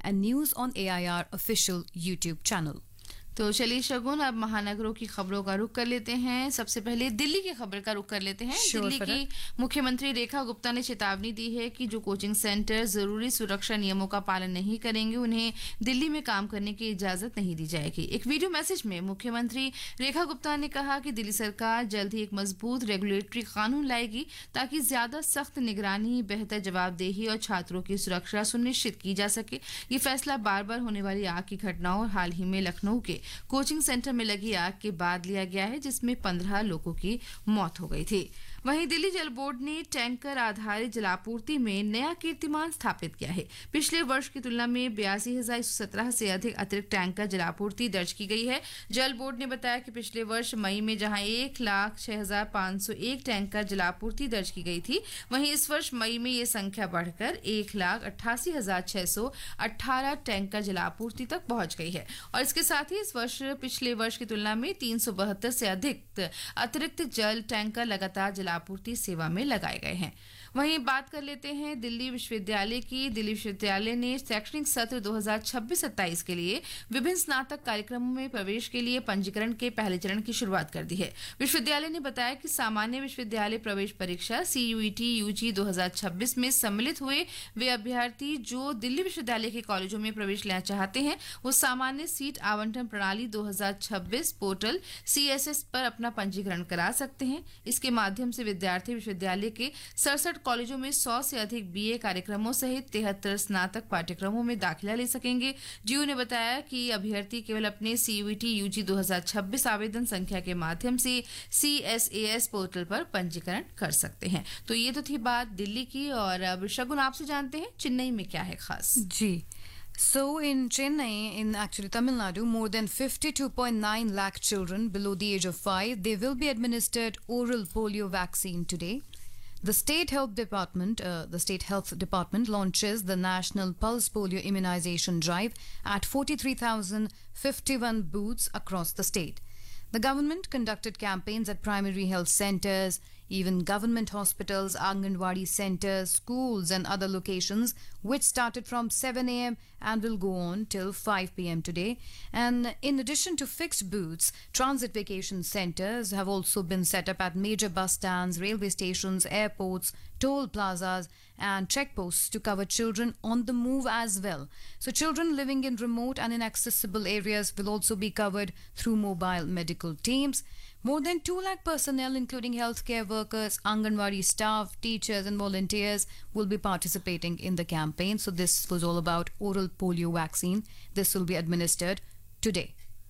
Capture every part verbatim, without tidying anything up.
and news on A I R official YouTube channel. तो चलिए शगुन, अब महानगरों की खबरों का रुख कर लेते हैं। सबसे पहले दिल्ली की खबर का रुख कर लेते हैं। Sure, दिल्ली की मुख्यमंत्री रेखा गुप्ता ने चेतावनी दी है कि जो कोचिंग सेंटर जरूरी सुरक्षा नियमों का पालन नहीं करेंगे उन्हें दिल्ली में काम करने की इजाजत नहीं दी जाएगी। एक वीडियो मैसेज में मुख्यमंत्री रेखा गुप्ता ने कहा कि दिल्ली सरकार जल्द ही एक मजबूत रेगुलेटरी कानून लाएगी ताकि ज्यादा सख्त निगरानी, बेहतर जवाबदेही और छात्रों की सुरक्षा सुनिश्चित की जा सके। ये फैसला बार बार होने वाली आग की घटनाओं और हाल ही में लखनऊ के कोचिंग सेंटर में लगी आग के बाद लिया गया है, जिसमें पंद्रह लोगों की मौत हो गई थी। वहीं दिल्ली जल बोर्ड ने टैंकर आधारित जलापूर्ति में नया कीर्तिमान स्थापित किया है। पिछले वर्ष की तुलना में बयासी हजार एक सौ सत्रह से अधिक अतिरिक्त टैंकर जलापूर्ति दर्ज की गई है। जल बोर्ड ने बताया कि पिछले वर्ष मई में जहां एक लाख छह हजार पाँच सौ एक टैंकर जलापूर्ति दर्ज की गई थी, वहीं इस वर्ष मई में ये संख्या बढ़कर एक लाख अट्ठासी हजार छह सौ अट्ठारह टैंकर जलापूर्ति तक पहुंच गई है। और इसके साथ ही इस वर्ष पिछले वर्ष की तुलना में तीन सौ बहत्तर से अधिक अतिरिक्त जल टैंकर लगातार आपूर्ति सेवा में लगाए गए हैं। वहीं बात कर लेते हैं दिल्ली विश्वविद्यालय की। दिल्ली विश्वविद्यालय ने शैक्षणिक सत्र दो हज़ार छब्बीस सत्ताईस के लिए विभिन्न स्नातक कार्यक्रमों में प्रवेश के लिए पंजीकरण के पहले चरण की शुरुआत कर दी है। विश्वविद्यालय ने बताया कि सामान्य विश्वविद्यालय प्रवेश परीक्षा सी यू ई टी यू जी दो हज़ार छब्बीस में सम्मिलित हुए वे अभ्यर्थी जो दिल्ली विश्वविद्यालय के कॉलेजों में प्रवेश लेना चाहते हैं वो सामान्य सीट आवंटन प्रणाली दो हज़ार छब्बीस पोर्टल सी एस एस पर अपना पंजीकरण करा सकते हैं। इसके माध्यम से विद्यार्थी विश्वविद्यालय के सड़सठ कॉलेजों में सौ से अधिक बी ए कार्यक्रमों सहित तिहत्तर स्नातक पाठ्यक्रमों में दाखिला ले सकेंगे। जीयू ने बताया कि अभ्यर्थी केवल अपने सी यू ई टी यू जी दो हज़ार छब्बीस आवेदन संख्या के माध्यम से C S A S portal पर पंजीकरण कर सकते हैं। तो ये तो थी बात दिल्ली की, और अब शगुन आपसे जानते हैं चेन्नई में क्या है खास। जी, So in Chennai, in actually Tamil Nadu, more than fifty-two point nine lakh children below the age of five, they will be administered oral polio vaccine today. The state health department, uh, the state health department launches the national pulse polio immunization drive at forty-three thousand fifty-one booths across the state. The government conducted campaigns at primary health centers, even government hospitals, Anganwadi centers, schools and other locations, which started from seven a m and will go on till five p m today. And in addition to fixed booths, transit vacation centers have also been set up at major bus stands, railway stations, airports, toll plazas and checkposts to cover children on the move as well. So children living in remote and inaccessible areas will also be covered through mobile medical teams. More than two lakh personnel, including healthcare workers, Anganwadi staff, teachers and volunteers will be participating in the campaign. So this was all about oral polio vaccine. This will be administered today.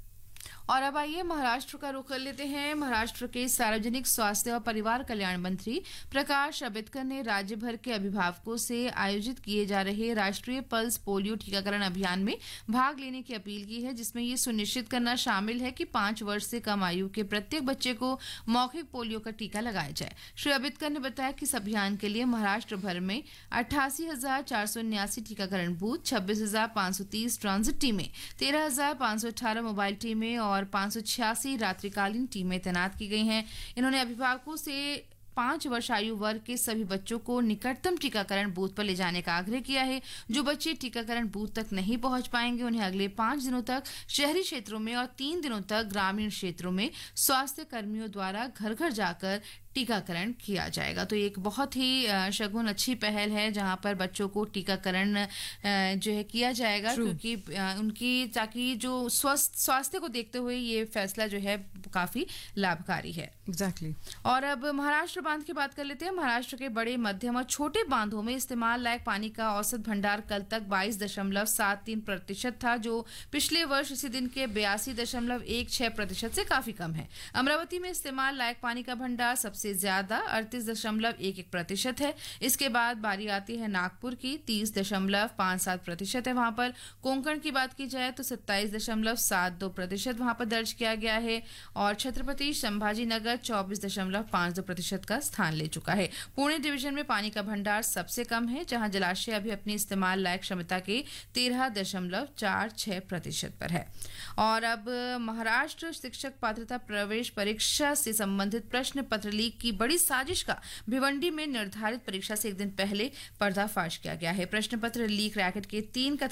और अब आइए महाराष्ट्र का रुख कर लेते हैं। महाराष्ट्र के सार्वजनिक स्वास्थ्य और परिवार कल्याण मंत्री प्रकाश अंबेडकर ने राज्य भर के अभिभावकों से आयोजित किए जा रहे राष्ट्रीय पल्स पोलियो टीकाकरण अभियान में भाग लेने की अपील की है, जिसमें ये सुनिश्चित करना शामिल है कि पांच वर्ष से कम आयु के प्रत्येक बच्चे को मौखिक पोलियो का टीका लगाया जाए। श्री अंबेडकर ने बताया कि इस अभियान के लिए महाराष्ट्र भर में अट्ठासी हजार चार सौ उन्यासी टीकाकरण बूथ, छब्बीस हजार पाँच सौ तीस ट्रांजिट टीमें, तेरह हजार पाँच सौ अठारह मोबाइल टीमें और पाँच सौ छियासी रात्रिकालीन टीमें तैनात की गई हैं। इन्होंने अभिभावकों से पांच वर्ष आयु वर्ग के सभी बच्चों को निकटतम टीकाकरण बूथ पर ले जाने का आग्रह किया है। जो बच्चे टीकाकरण बूथ तक नहीं पहुंच पाएंगे उन्हें अगले पांच दिनों तक शहरी क्षेत्रों में और तीन दिनों तक ग्रामीण क्षेत्रों में स्वास्थ्य कर्मियों द्वारा घर घर जाकर टीकाकरण किया जाएगा। तो एक बहुत ही शगुन अच्छी पहल है जहां पर बच्चों को टीकाकरण जो है किया जाएगा, क्योंकि उनकी ताकि जो स्वस्थ स्वास्थ्य को देखते हुए ये फैसला जो है काफी लाभकारी है। Exactly exactly. और अब महाराष्ट्र बांध की बात कर लेते हैं। महाराष्ट्र के बड़े, मध्यम और छोटे बांधों में इस्तेमाल लायक पानी का औसत भंडार कल तक बाईस दशमलव सात तीन प्रतिशत था, जो पिछले वर्ष इसी दिन के बयासी दशमलव एक छह प्रतिशत से काफी कम है। अमरावती में इस्तेमाल लायक पानी का भंडार सबसे से ज्यादा अड़तीस दशमलव एक एक प्रतिशत है। इसके बाद बारी आती है नागपुर की, तीस दशमलव पाँच सात प्रतिशत है वहां पर। कोंकण की बात की जाए तो सत्ताईस दशमलव सात दो प्रतिशत वहां पर दर्ज किया गया है और छत्रपति संभाजी नगर चौबीस दशमलव पाँच दो प्रतिशत का स्थान ले चुका है। पुणे डिवीजन में पानी का भंडार सबसे कम है, जहां जलाशय अभी अपनी इस्तेमाल लायक क्षमता के तेरह दशमलव चार छह प्रतिशत पर है। और अब महाराष्ट्र शिक्षक पात्रता प्रवेश परीक्षा से संबंधित प्रश्न पत्र लीक की बड़ी साजिश का भिवंडी में निर्धारित परीक्षा से एक दिन पहले पर्दाफाश किया गया है। प्रश्न पत्र लीक रैकेट के तीन